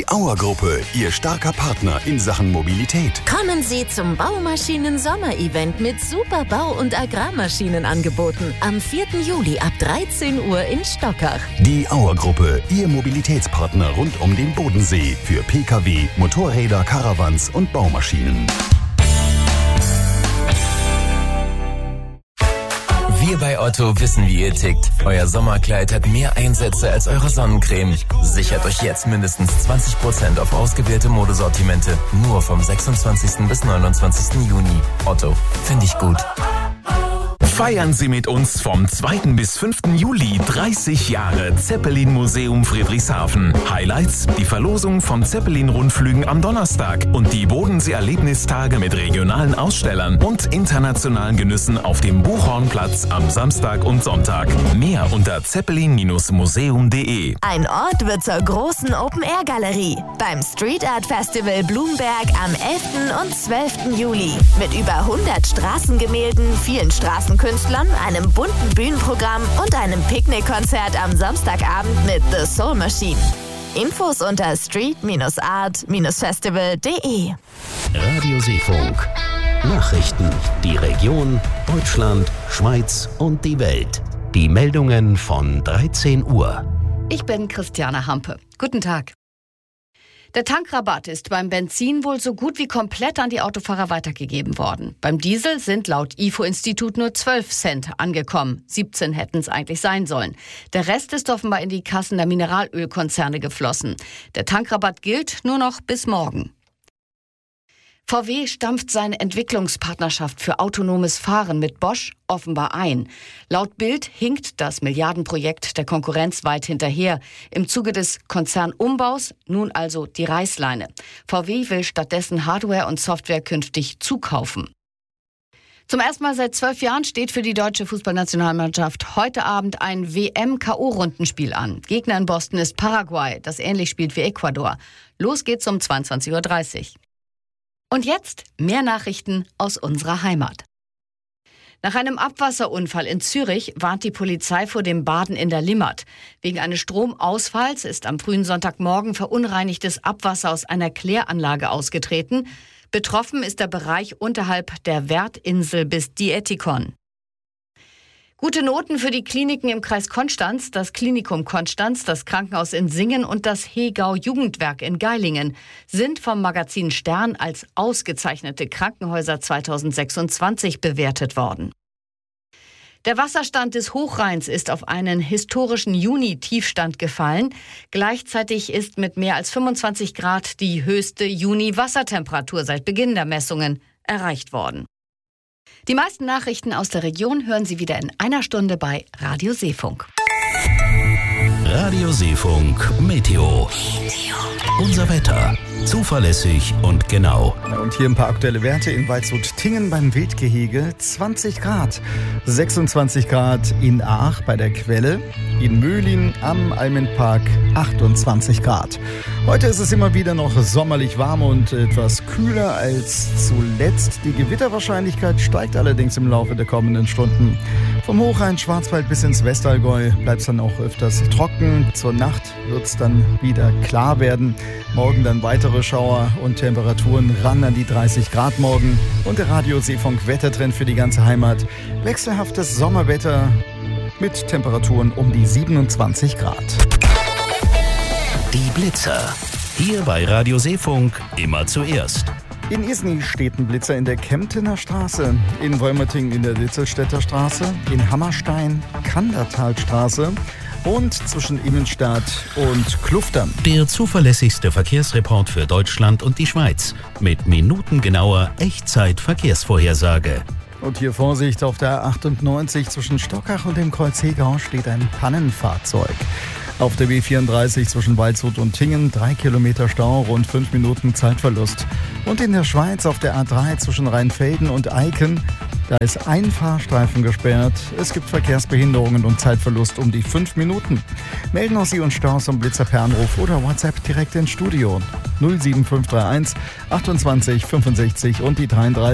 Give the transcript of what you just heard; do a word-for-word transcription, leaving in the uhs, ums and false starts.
Die Auer-Gruppe, Ihr starker Partner in Sachen Mobilität. Kommen Sie zum Baumaschinen-Sommer-Event mit super Bau- und Agrarmaschinenangeboten am vierten Juli ab dreizehn Uhr in Stockach. Die Auer-Gruppe, Ihr Mobilitätspartner rund um den Bodensee für Pkw, Motorräder, Caravans und Baumaschinen. Wir bei Otto wissen, wie ihr tickt. Euer Sommerkleid hat mehr Einsätze als eure Sonnencreme. Sichert euch jetzt mindestens zwanzig Prozent auf ausgewählte Modesortimente. Nur vom sechsundzwanzigsten bis neunundzwanzigsten Juni. Otto, finde ich gut. Feiern Sie mit uns vom zweiten bis fünften Juli dreißig Jahre Zeppelin-Museum Friedrichshafen. Highlights: die Verlosung von Zeppelin-Rundflügen am Donnerstag und die Bodensee-Erlebnistage mit regionalen Ausstellern und internationalen Genüssen auf dem Buchhornplatz am Samstag und Sonntag. Mehr unter zeppelin museum punkt de. Ein Ort wird zur großen Open-Air-Galerie beim Street Art Festival Blumberg am elften und zwölften Juli. Mit über hundert Straßengemälden, vielen Straßenkünstlern, einem bunten Bühnenprogramm und einem Picknickkonzert am Samstagabend mit The Soul Machine. Infos unter street art festival punkt de. Radio Seefunk. Nachrichten. Die Region, Deutschland, Schweiz und die Welt. Die Meldungen von dreizehn Uhr. Ich bin Christiane Hampe. Guten Tag. Der Tankrabatt ist beim Benzin wohl so gut wie komplett an die Autofahrer weitergegeben worden. Beim Diesel sind laut I F O-Institut nur zwölf Cent angekommen. siebzehn hätten es eigentlich sein sollen. Der Rest ist offenbar in die Kassen der Mineralölkonzerne geflossen. Der Tankrabatt gilt nur noch bis morgen. V W stampft seine Entwicklungspartnerschaft für autonomes Fahren mit Bosch offenbar ein. Laut Bild hinkt das Milliardenprojekt der Konkurrenz weit hinterher. Im Zuge des Konzernumbaus nun also die Reißleine. V W will stattdessen Hardware und Software künftig zukaufen. Zum ersten Mal seit zwölf Jahren steht für die deutsche Fußballnationalmannschaft heute Abend ein W M-K O-Rundenspiel an. Gegner in Boston ist Paraguay, das ähnlich spielt wie Ecuador. Los geht's um zweiundzwanzig Uhr dreißig. Und jetzt mehr Nachrichten aus unserer Heimat. Nach einem Abwasserunfall in Zürich warnt die Polizei vor dem Baden in der Limmat. Wegen eines Stromausfalls ist am frühen Sonntagmorgen verunreinigtes Abwasser aus einer Kläranlage ausgetreten. Betroffen ist der Bereich unterhalb der Wertinsel bis Dietikon. Gute Noten für die Kliniken im Kreis Konstanz, das Klinikum Konstanz, das Krankenhaus in Singen und das Hegau-Jugendwerk in Geilingen sind vom Magazin Stern als ausgezeichnete Krankenhäuser zweitausendsechsundzwanzig bewertet worden. Der Wasserstand des Hochrheins ist auf einen historischen Juni-Tiefstand gefallen. Gleichzeitig ist mit mehr als fünfundzwanzig Grad die höchste Juni-Wassertemperatur seit Beginn der Messungen erreicht worden. Die meisten Nachrichten aus der Region hören Sie wieder in einer Stunde bei Radio Seefunk. Radio Seefunk Meteo. Unser Wetter. Zuverlässig und genau. Und hier ein paar aktuelle Werte in Waldshut-Tingen beim Wildgehege. zwanzig Grad, sechsundzwanzig Grad in Aach bei der Quelle, in Möhlin am Almenpark achtundzwanzig Grad. Heute ist es immer wieder noch sommerlich warm und etwas kühler als zuletzt. Die Gewitterwahrscheinlichkeit steigt allerdings im Laufe der kommenden Stunden. Vom Hochrhein-Schwarzwald bis ins Westallgäu bleibt es dann auch öfters trocken. Zur Nacht wird es dann wieder klar werden. Morgen dann weitere Schauer und Temperaturen ran an die dreißig Grad morgen. Und der Radio Seefunk Wettertrend für die ganze Heimat. Wechselhaftes Sommerwetter mit Temperaturen um die siebenundzwanzig Grad. Die Blitzer. Hier bei Radio Seefunk immer zuerst. In Isny steht ein Blitzer in der Kemptener Straße, in Wolmerting in der Ditzelstädter Straße, in Hammerstein, Kandertalstraße und zwischen Immenstadt und Kluftern. Der zuverlässigste Verkehrsreport für Deutschland und die Schweiz mit minutengenauer Echtzeit-Verkehrsvorhersage. Und hier Vorsicht, auf der A achtundneunzig zwischen Stockach und dem Kreuz Hegau steht ein Pannenfahrzeug. Auf der B vierunddreißig zwischen Waldshut und Tingen drei Kilometer Stau, rund fünf Minuten Zeitverlust. Und in der Schweiz auf der A drei zwischen Rheinfelden und Eiken, da ist ein Fahrstreifen gesperrt. Es gibt Verkehrsbehinderungen und Zeitverlust um die fünf Minuten. Melden auch Sie uns Staus und Blitzer per Anruf oder WhatsApp direkt ins Studio. null sieben fünf drei eins achtundzwanzig fünfundsechzig und die dreiunddreißig.